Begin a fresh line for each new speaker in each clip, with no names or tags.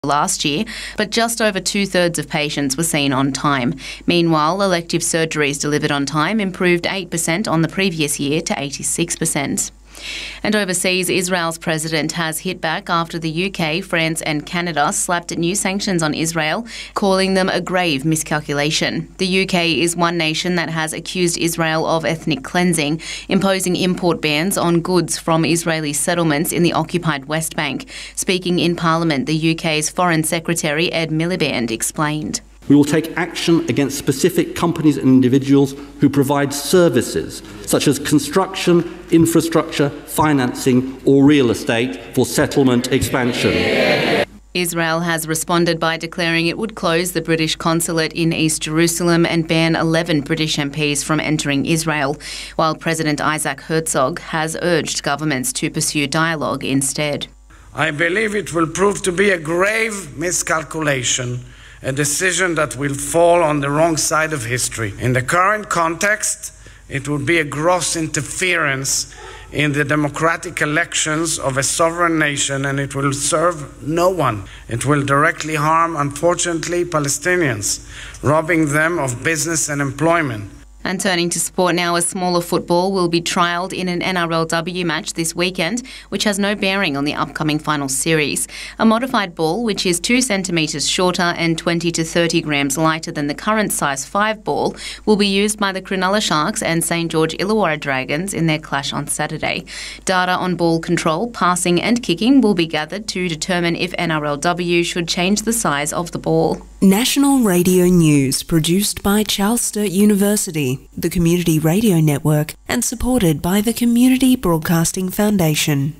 last year, but just over two-thirds of patients were seen on time. Meanwhile, elective surgeries delivered on time improved 8% on the previous year to 86%. And overseas, Israel's president has hit back after the UK, France and Canada slapped new sanctions on Israel, calling them a grave miscalculation. The UK is one nation that has accused Israel of ethnic cleansing, imposing import bans on goods from Israeli settlements in the occupied West Bank. Speaking in Parliament, the UK's Foreign Secretary Ed Miliband explained.
We will take action against specific companies and individuals who provide services such as construction, infrastructure, financing or real estate for settlement expansion.
Israel has responded by declaring it would close the British consulate in East Jerusalem and ban 11 British MPs from entering Israel, while President Isaac Herzog has urged governments to pursue dialogue instead.
I believe it will prove to be a grave miscalculation, a decision that will fall on the wrong side of history. In the current context, it would be a gross interference in the democratic elections of a sovereign nation, and it will serve no one. It will directly harm, unfortunately, Palestinians, robbing them of business and employment.
And turning to sport now, a smaller football will be trialled in an NRLW match this weekend, which has no bearing on the upcoming final series. A modified ball, which is 2 centimetres shorter and 20 to 30 grams lighter than the current size 5 ball, will be used by the Cronulla Sharks and St George Illawarra Dragons in their clash on Saturday. Data on ball control, passing and kicking will be gathered to determine if NRLW should change the size of the ball.
National Radio News, produced by Charles Sturt University, the Community Radio Network, and supported by the Community Broadcasting Foundation.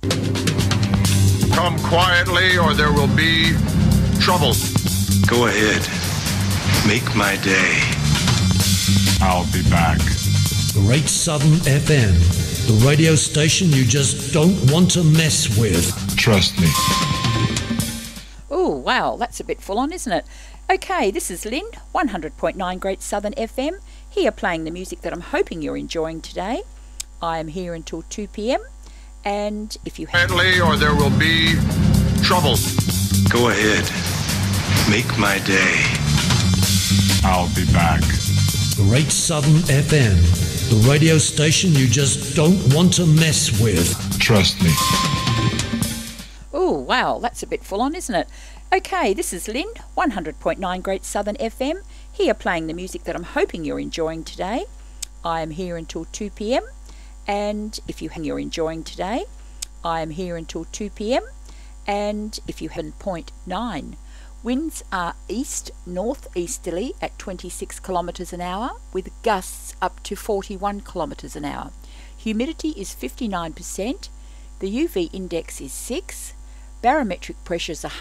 Come quietly or there will be trouble.
Go ahead. Make my day.
I'll be back.
Great Southern FM, the radio station you just don't want to mess with.
Trust me.
Oh, wow, that's a bit full on, isn't it? Okay, this is Lynn, 100.9 Great Southern FM, here playing the music that I'm hoping you're enjoying today. I am here until 2 p.m, and if you
Quietly or there will be trouble.
Go ahead. Make my day.
I'll be back.
Great Southern FM, the radio station you just don't want to mess with.
Trust me.
Oh, wow, that's a bit full on, isn't it? Okay, this is Lynn, 100.9 Great Southern FM, here playing the music that I'm hoping you're enjoying today. I am here until 2 p.m, and if you're enjoying today, I am here until 2 p.m, and if you haven't, 0.9. Winds are east-northeasterly at 26 kilometres an hour, with gusts up to 41 kilometres an hour. Humidity is 59%, the UV index is 6, barometric pressure is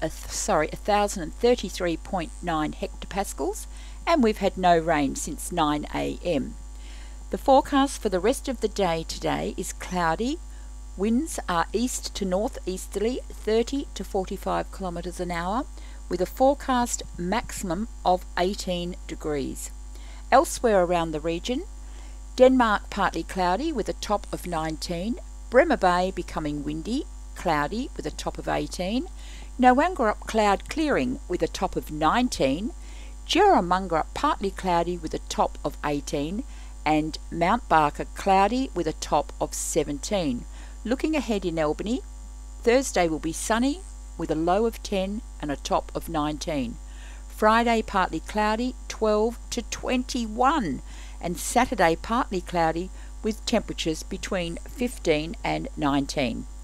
1,033.9 hectopascals, and we've had no rain since 9 a.m. The forecast for the rest of the day today is cloudy. Winds are east to northeasterly 30 to 45 kilometres an hour, with a forecast maximum of 18 degrees. Elsewhere around the region, Denmark partly cloudy with a top of 19, Bremer Bay becoming windy, cloudy with a top of 18, Nowangarup cloud clearing with a top of 19, Jerramungup partly cloudy with a top of 18, and Mount Barker cloudy with a top of 17. Looking ahead in Albany, Thursday will be sunny with a low of 10 and a top of 19. Friday partly cloudy, 12 to 21, and Saturday partly cloudy with temperatures between 15 and 19.